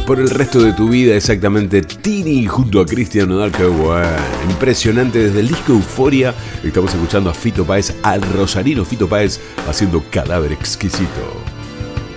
por el resto de tu vida, exactamente. Tini junto a Cristian Nodal, que bueno, impresionante. Desde el disco Euforia estamos escuchando a Fito Páez, al rosarino Fito Páez, haciendo Cadáver Exquisito.